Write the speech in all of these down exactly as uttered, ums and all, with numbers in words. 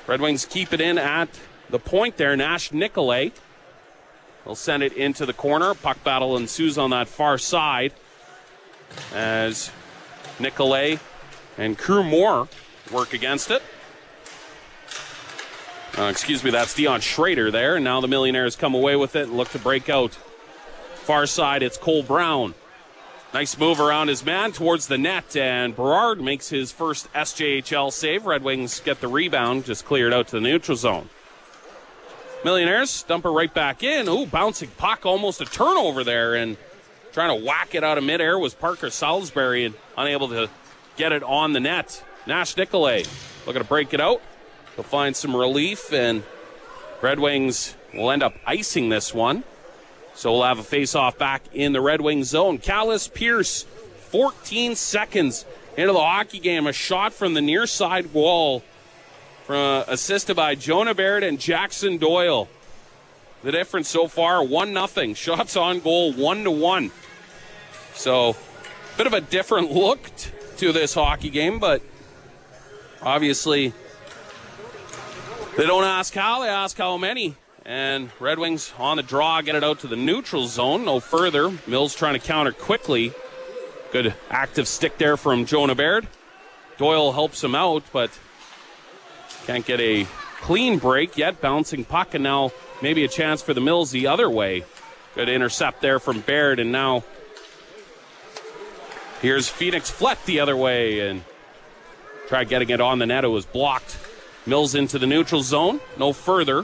Red Wings keep it in at the point there. Nash Nicolay will send it into the corner. Puck battle ensues on that far side as Nicolay and Crew Moore work against it. Uh, excuse me, that's Dion Schrader there. And now the Millionaires come away with it and look to break out. Far side, it's Cole Brown. Nice move around his man towards the net, and Berard makes his first S J H L save. Red Wings get the rebound, just cleared out to the neutral zone. Millionaires dump it right back in. Ooh, bouncing puck, almost a turnover there, and trying to whack it out of midair was Parker Salisbury, and unable to get it on the net. Nash Nicolay looking to break it out. He'll find some relief, and Red Wings will end up icing this one. So we'll have a face-off back in the Red Wings zone. Callis Pierce, fourteen seconds into the hockey game. A shot from the near side wall, from, uh, assisted by Jonah Baird and Jackson Doyle. The difference so far, one nothing. Shots on goal, one to one. So, bit of a different look t- to this hockey game, but obviously they don't ask how, they ask how many. And Red Wings on the draw, get it out to the neutral zone. No further. Mills trying to counter quickly. Good active stick there from Jonah Baird. Doyle helps him out, but can't get a clean break yet. Bouncing puck, and now maybe a chance for the Mills the other way. Good intercept there from Baird, and now here's Phoenix Flett the other way, and tried getting it on the net. It was blocked. Mills into the neutral zone. No further.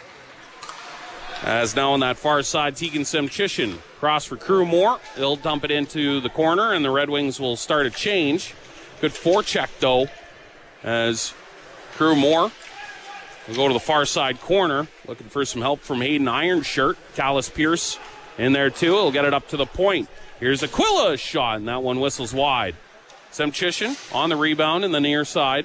As now on that far side, Tegan Semchishin cross for Crew Moore. He'll dump it into the corner, and the Red Wings will start a change. Good forecheck, though, as Crew Moore will go to the far side corner, looking for some help from Hayden Ironshirt. Callis Pierce in there, too. He'll get it up to the point. Here's Aquila's shot, and that one whistles wide. Semchishin on the rebound in the near side.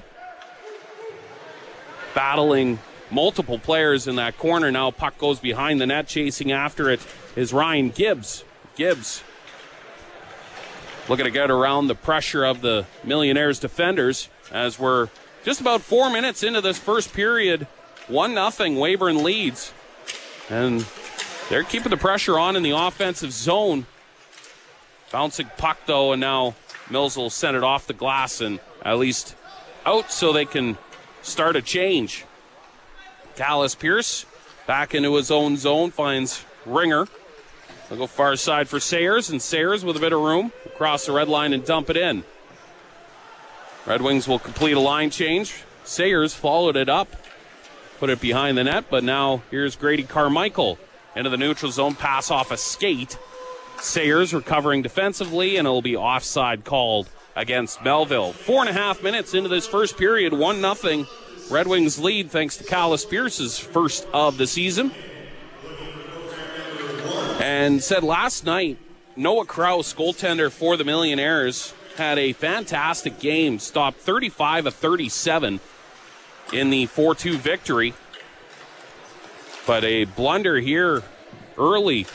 Battling multiple players in that corner. Now puck goes behind the net. Chasing after it is Ryan Gibbs. Gibbs looking to get around the pressure of the Millionaires defenders as we're just about four minutes into this first period. One nothing. Weyburn leads. And they're keeping the pressure on in the offensive zone. Bouncing puck, though, and now Mills will send it off the glass and at least out so they can start a change. Callis Pierce back into his own zone, finds Ringer. They'll go far side for Sayers, and Sayers with a bit of room will cross the red line and dump it in. Red Wings will complete a line change. Sayers followed it up, put it behind the net, but now here's Grady Carmichael into the neutral zone, pass off a skate. Sayers recovering defensively, and it'll be offside called against Melville. Four and a half minutes into this first period, one nothing. Red Wings lead thanks to Callis Pierce's first of the season. And said last night, Noah Krause, goaltender for the Millionaires, had a fantastic game. Stopped thirty-five of thirty-seven in the four two victory. But a blunder here early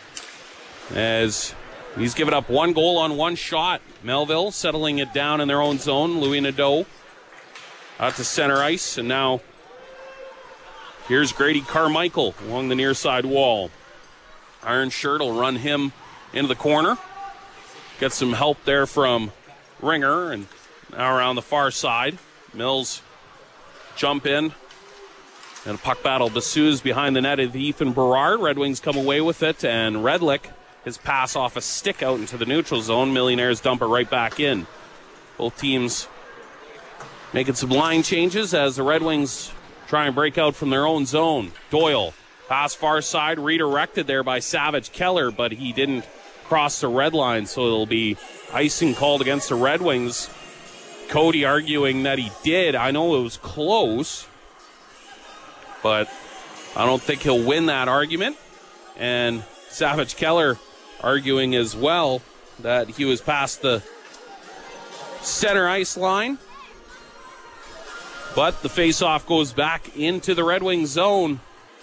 as he's given up one goal on one shot. Melville settling it down in their own zone. Louis Nadeau out to center ice, and now here's Grady Carmichael along the near side wall. Ironshirt will run him into the corner. Get some help there from Ringer, and now around the far side. Mills jump in, and a puck battle ensues behind the net of Ethan Berard. Red Wings come away with it, and Redlick, his pass off a stick out into the neutral zone. Millionaires dump it right back in. Both teams making some line changes as the Red Wings try and break out from their own zone. Doyle, pass far side, redirected there by Savage Keller, but he didn't cross the red line, so it'll be icing called against the Red Wings. Cody arguing that he did. I know it was close, but I don't think he'll win that argument. And Savage Keller arguing as well that he was past the center ice line. But the faceoff goes back into the Red Wings zone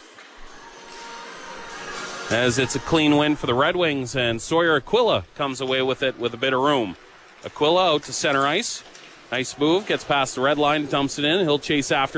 as it's a clean win for the Red Wings, and Sawyer Aquila comes away with it with a bit of room. Aquila out to center ice. Nice move, gets past the red line, dumps it in. He'll chase after